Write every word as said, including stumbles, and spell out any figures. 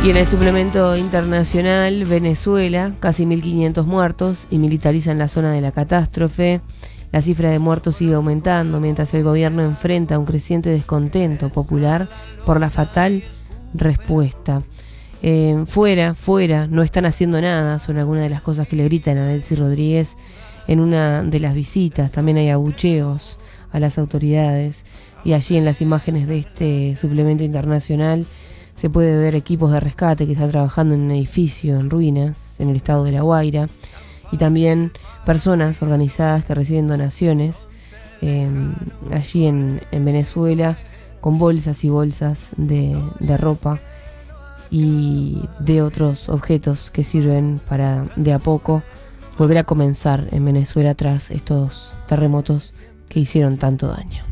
Y en el suplemento internacional, Venezuela, casi mil quinientos muertos y militarizan la zona de la catástrofe. La cifra de muertos sigue aumentando mientras el gobierno enfrenta un creciente descontento popular por la fatal respuesta. Eh, fuera, fuera, no están haciendo nada, son algunas de las cosas que le gritan a Delcy Rodríguez en una de las visitas. También hay abucheos a las autoridades y allí en las imágenes de este suplemento internacional se puede ver equipos de rescate que están trabajando en un edificio en ruinas en el estado de La Guaira y también personas organizadas que reciben donaciones eh, allí en, en Venezuela con bolsas y bolsas de, de ropa y de otros objetos que sirven para de a poco volver a comenzar en Venezuela tras estos terremotos que hicieron tanto daño.